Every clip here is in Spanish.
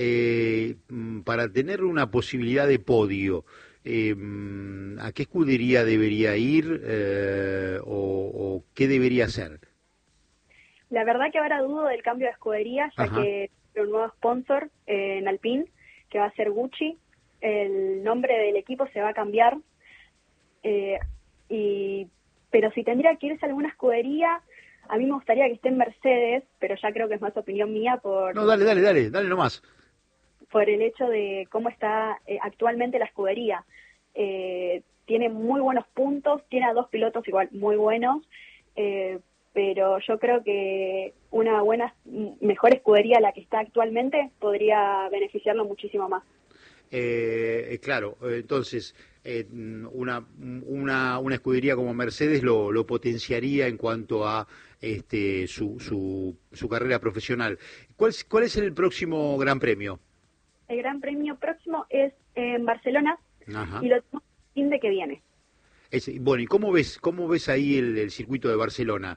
para tener una posibilidad de podio, ¿a qué escudería debería ir o qué debería hacer? La verdad que ahora dudo del cambio de escudería, ya que tiene un nuevo sponsor en Alpine, que va a ser Gucci. El nombre del equipo se va a cambiar, pero si tendría que irse a alguna escudería, a mí me gustaría que esté en Mercedes, pero ya creo que es más opinión mía No, dale nomás. Por el hecho de cómo está actualmente la escudería. Tiene muy buenos puntos, tiene a 2 pilotos igual muy buenos, pero yo creo que una mejor escudería a la que está actualmente podría beneficiarlo muchísimo más. Claro, entonces una escudería como Mercedes lo potenciaría en cuanto a su carrera profesional. ¿Cuál es el próximo Gran Premio? El Gran Premio próximo es en Barcelona. Ajá. Y lo tenemos el fin de que viene. Bueno, ¿y cómo ves ahí el circuito de Barcelona?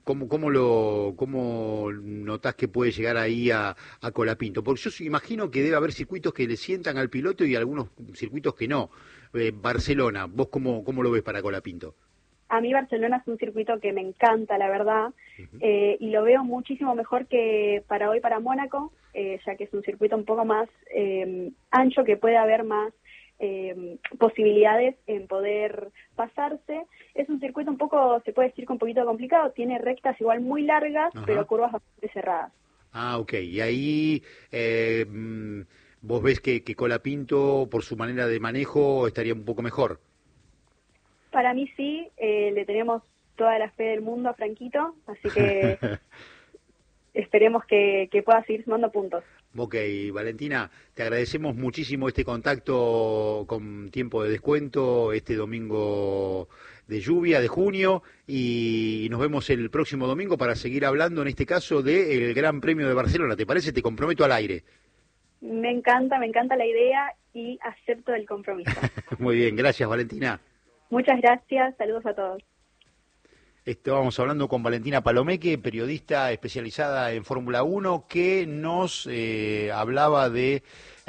¿Cómo notás que puede llegar ahí a Colapinto? Porque yo imagino que debe haber circuitos que le sientan al piloto y algunos circuitos que no. Barcelona, ¿vos cómo lo ves para Colapinto? A mí Barcelona es un circuito que me encanta, la verdad, y lo veo muchísimo mejor que para hoy para Mónaco, ya que es un circuito un poco más ancho, que puede haber más posibilidades en poder pasarse. Es un circuito un poco, se puede decir que un poquito complicado, tiene rectas igual muy largas, pero curvas bastante cerradas. Ah, ok, y ahí vos ves que Colapinto, por su manera de manejo, estaría un poco mejor. Para mí sí, le tenemos toda la fe del mundo a Franquito, así que esperemos que pueda seguir sumando puntos. Ok, Valentina, te agradecemos muchísimo este contacto con tiempo de descuento, este domingo de lluvia de junio, y nos vemos el próximo domingo para seguir hablando, en este caso, del Gran Premio de Barcelona. ¿Te parece? Te comprometo al aire. Me encanta la idea y acepto el compromiso. Muy bien, gracias, Valentina. Muchas gracias, saludos a todos. Estábamos hablando con Valentina Palomeque, periodista especializada en Fórmula 1, que nos hablaba de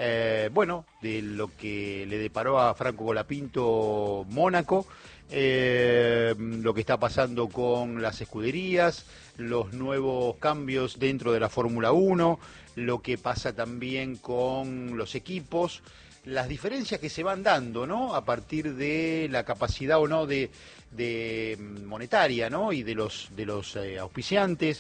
lo que le deparó a Franco Colapinto Mónaco, lo que está pasando con las escuderías, los nuevos cambios dentro de la Fórmula 1, lo que pasa también con los equipos, las diferencias que se van dando, ¿no? A partir de la capacidad o no de monetaria, ¿no? Y de los auspiciantes,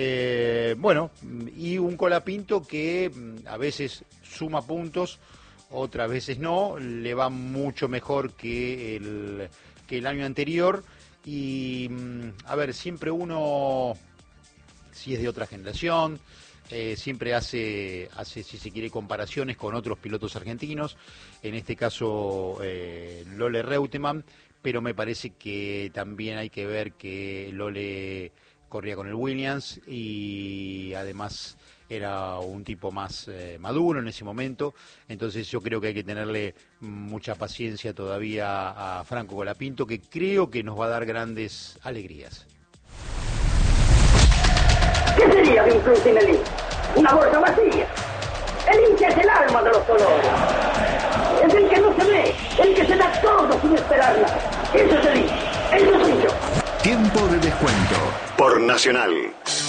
y un Colapinto que a veces suma puntos, otras veces no, le va mucho mejor que el año anterior, y a ver, siempre uno, si es de otra generación, siempre hace, si se quiere, comparaciones con otros pilotos argentinos, en este caso Lole Reutemann, pero me parece que también hay que ver que Lole corría con el Williams y además era un tipo más maduro en ese momento, entonces yo creo que hay que tenerle mucha paciencia todavía a Franco Colapinto, que creo que nos va a dar grandes alegrías. ¿Qué sería de un club sin el hincha? Una bolsa vacía. El hincha es el alma de los colores. Es el que no se ve, el que se da todo sin esperar nada. Eso es el hincha. Eso soy yo. Tiempo de descuento por Nacional.